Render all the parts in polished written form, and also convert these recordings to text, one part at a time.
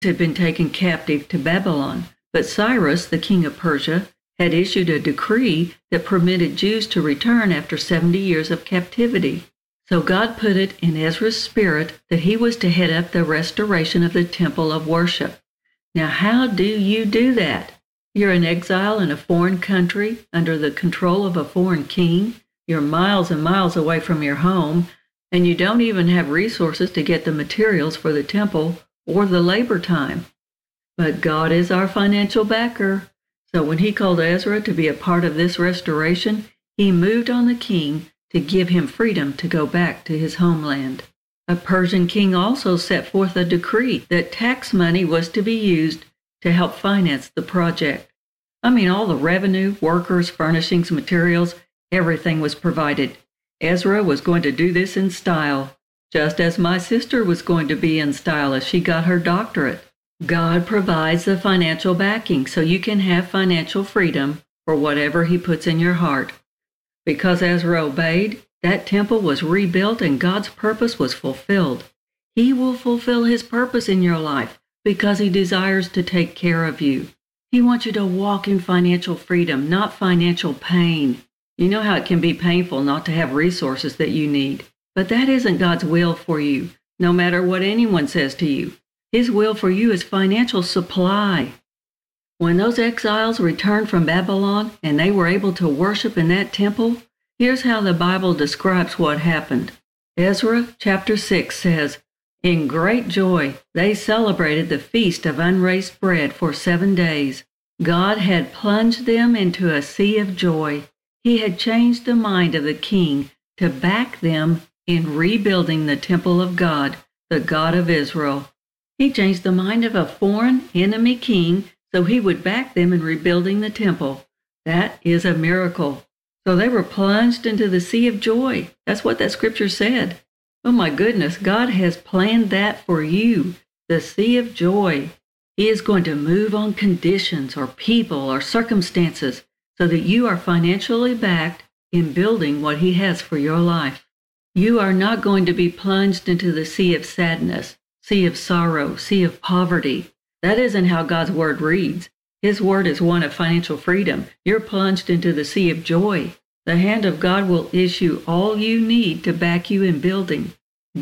had been taken captive to Babylon, but Cyrus, the king of Persia, had issued a decree that permitted Jews to return after 70 years of captivity. So God put it in Ezra's spirit that he was to head up the restoration of the temple of worship. Now, how do you do that? You're in exile in a foreign country under the control of a foreign king. You're miles and miles away from your home, and you don't even have resources to get the materials for the temple or the labor time. But God is our financial backer. So when he called Ezra to be a part of this restoration, he moved on the king to give him freedom to go back to his homeland. A Persian king also set forth a decree that tax money was to be used to help finance the project. I mean, all the revenue, workers, furnishings, materials, everything was provided. Ezra was going to do this in style, just as my sister was going to be in style as she got her doctorate. God provides the financial backing so you can have financial freedom for whatever he puts in your heart. Because Ezra obeyed, that temple was rebuilt and God's purpose was fulfilled. He will fulfill his purpose in your life because he desires to take care of you. He wants you to walk in financial freedom, not financial pain. You know how it can be painful not to have resources that you need. But that isn't God's will for you, no matter what anyone says to you. His will for you is financial supply. When those exiles returned from Babylon and they were able to worship in that temple, here's how the Bible describes what happened. Ezra chapter 6 says, "In great joy they celebrated the feast of unraised bread for 7 days. God had plunged them into a sea of joy. He had changed the mind of the king to back them in rebuilding the temple of God, the God of Israel. He changed the mind of a foreign enemy king so he would back them in rebuilding the temple. That is a miracle. So they were plunged into the sea of joy. That's what that scripture said. Oh my goodness, God has planned that for you, the sea of joy. He is going to move on conditions or people or circumstances so that you are financially backed in building what he has for your life. You are not going to be plunged into the sea of sadness, sea of sorrow, sea of poverty. That isn't how God's word reads. His word is one of financial freedom. You're plunged into the sea of joy. The hand of God will issue all you need to back you in building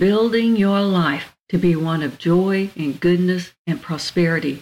your life to be one of joy and goodness and prosperity.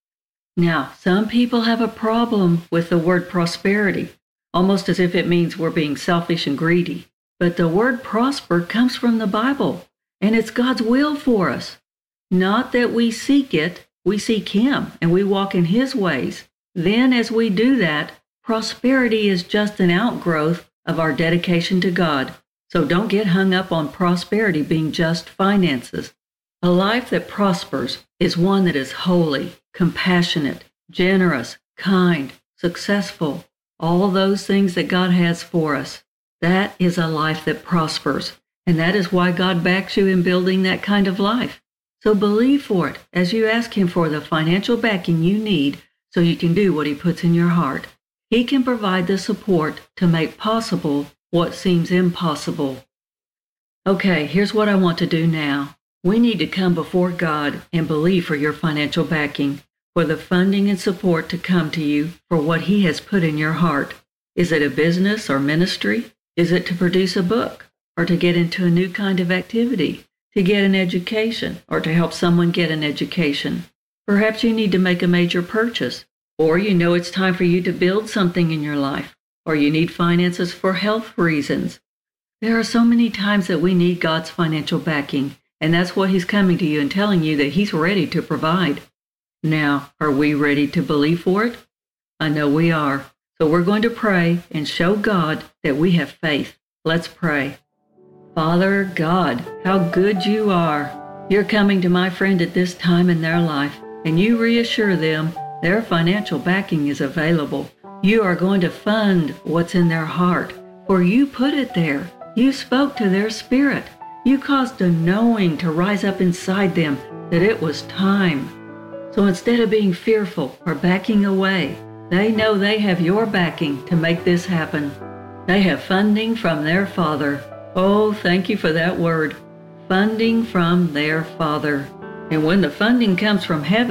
Now, some people have a problem with the word prosperity, almost as if it means we're being selfish and greedy. But the word prosper comes from the Bible, and it's God's will for us. Not that we seek it, we seek him, and we walk in his ways. Then as we do that, prosperity is just an outgrowth of our dedication to God. So don't get hung up on prosperity being just finances. A life that prospers is one that is holy, compassionate, generous, kind, successful, all those things that God has for us. That is a life that prospers, and that is why God backs you in building that kind of life. So believe for it as you ask him for the financial backing you need so you can do what he puts in your heart. He can provide the support to make possible what seems impossible. Okay, here's what I want to do now. We need to come before God and believe for your financial backing, for the funding and support to come to you for what he has put in your heart. Is it a business or ministry? Is it to produce a book or to get into a new kind of activity, to get an education or to help someone get an education? Perhaps you need to make a major purchase, or you know it's time for you to build something in your life, or you need finances for health reasons. There are so many times that we need God's financial backing, and that's what he's coming to you and telling you that he's ready to provide. Now, are we ready to believe for it? I know we are. So we're going to pray and show God that we have faith. Let's pray. Father God, how good you are. You're coming to my friend at this time in their life, and you reassure them their financial backing is available. You are going to fund what's in their heart, for you put it there. You spoke to their spirit. You caused a knowing to rise up inside them that it was time. So instead of being fearful or backing away, they know they have your backing to make this happen. They have funding from their Father. Oh, thank you for that word. Funding from their Father. And when the funding comes from heaven,